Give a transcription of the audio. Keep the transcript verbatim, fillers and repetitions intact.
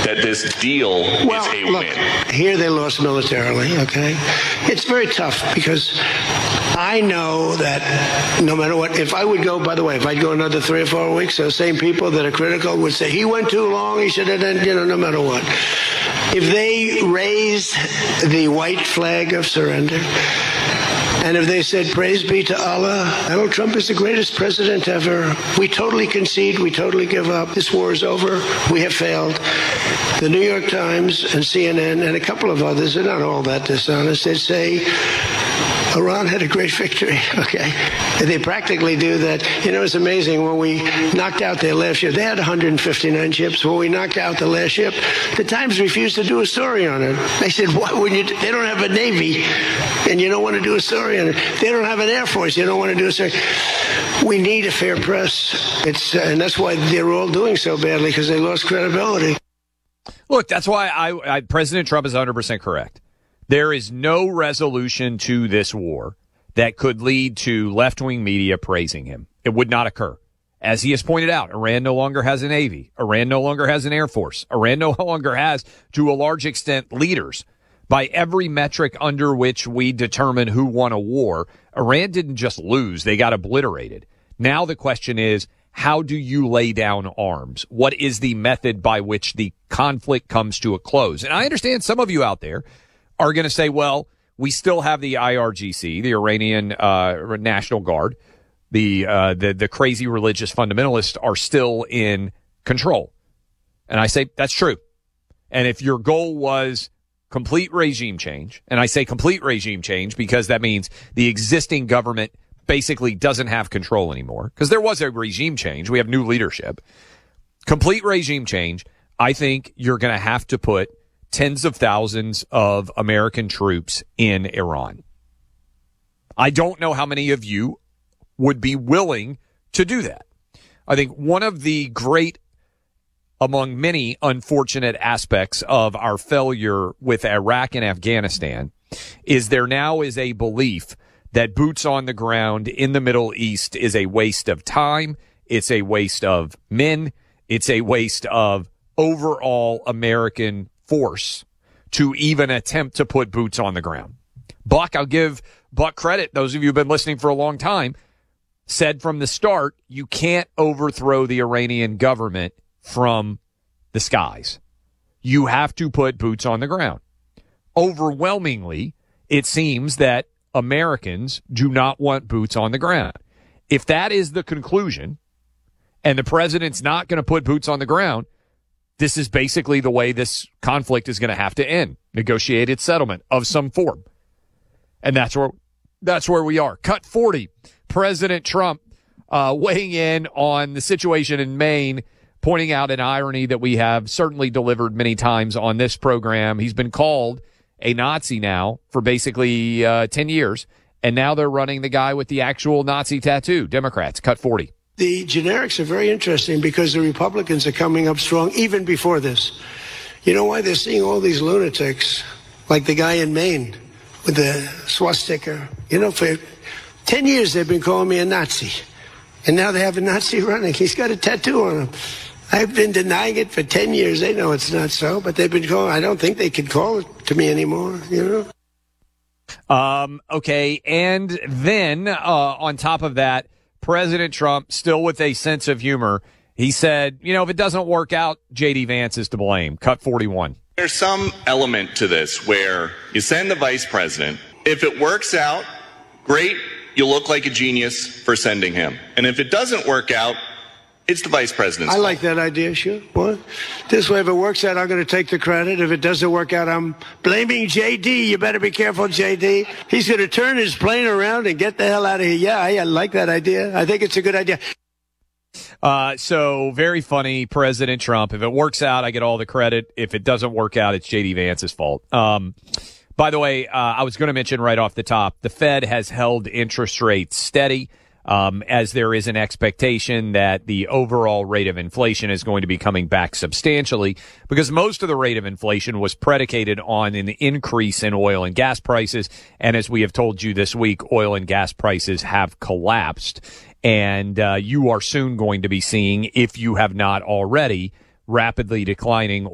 that this deal well, is a look, win? Here they lost militarily, okay? It's very tough because I know that no matter what, if I would go, by the way, if I'd go another three or four weeks, those same people that are critical would say, he went too long, he should have done, you know, no matter what. If they raised the white flag of surrender, and if they said, praise be to Allah, Donald Trump is the greatest president ever, we totally concede, we totally give up, this war is over, we have failed. The New York Times and C N N and a couple of others are not all that dishonest. They say Iran had a great victory, okay? And they practically do that. You know, it's amazing. When we knocked out their last ship, they had one hundred fifty-nine ships. When we knocked out the last ship, the Times refused to do a story on it. They said, why wouldn't you? They don't have a Navy, and you don't want to do a story on it. They don't have an Air Force. You don't want to do a story. We need a fair press. It's, uh, and that's why they're all doing so badly, because they lost credibility. Look, that's why I, I President Trump is one hundred percent correct. There is no resolution to this war that could lead to left-wing media praising him. It would not occur. As he has pointed out, Iran no longer has a Navy. Iran no longer has an Air Force. Iran no longer has, to a large extent, leaders. By every metric under which we determine who won a war, Iran didn't just lose, they got obliterated. Now the question is, how do you lay down arms? What is the method by which the conflict comes to a close? And I understand some of you out there are going to say, well, we still have the I R G C, the Iranian uh, National Guard. The, uh, the the crazy religious fundamentalists are still in control. And I say that's true. And if your goal was complete regime change, and I say complete regime change because that means the existing government basically doesn't have control anymore, because there was a regime change. We have new leadership. Complete regime change, I think you're going to have to put tens of thousands of American troops in Iran. I don't know how many of you would be willing to do that. I think one of the great, among many unfortunate aspects of our failure with Iraq and Afghanistan is there now is a belief that boots on the ground in the Middle East is a waste of time. It's a waste of men. It's a waste of overall American force to even attempt to put boots on the ground. Buck, I'll give Buck credit. Those of you who've been listening for a long time said from the start, you can't overthrow the Iranian government from the skies. You have to put boots on the ground. Overwhelmingly, it seems that Americans do not want boots on the ground. If that is the conclusion, and the president's not going to put boots on the ground, this is basically the way this conflict is going to have to end. Negotiated settlement of some form. And that's where that's where we are. Cut forty. President Trump uh, weighing in on the situation in Maine, pointing out an irony that we have certainly delivered many times on this program. He's been called a Nazi now for basically uh, ten years, and now they're running the guy with the actual Nazi tattoo. Democrats, cut forty. The generics are very interesting because the Republicans are coming up strong even before this. You know why? They're seeing all these lunatics, like the guy in Maine with the swastika. You know, for ten years they've been calling me a Nazi, and now they have a Nazi running. He's got a tattoo on him. I've been denying it for ten years. They know it's not so, but they've been calling. I don't think they can call it to me anymore, you know? Um, okay, and then uh, on top of that, President Trump, still with a sense of humor, he said, you know, if it doesn't work out, J D Vance is to blame. Cut forty-one. There's some element to this where you send the vice president. If it works out, great, you look like a genius for sending him. And if it doesn't work out, it's the vice president's I fault. like that idea, sure. What? This way, if it works out, I'm going to take the credit. If it doesn't work out, I'm blaming J D. You better be careful, J D. He's going to turn his plane around and get the hell out of here. Yeah, I like that idea. I think it's a good idea. Uh, so very funny, President Trump. If it works out, I get all the credit. If it doesn't work out, it's J D Vance's fault. Um, by the way, uh, I was going to mention right off the top, the Fed has held interest rates steady. Um, as there is an expectation that the overall rate of inflation is going to be coming back substantially because most of the rate of inflation was predicated on an increase in oil and gas prices. And as we have told you this week, oil and gas prices have collapsed. And uh, you are soon going to be seeing, if you have not already, rapidly declining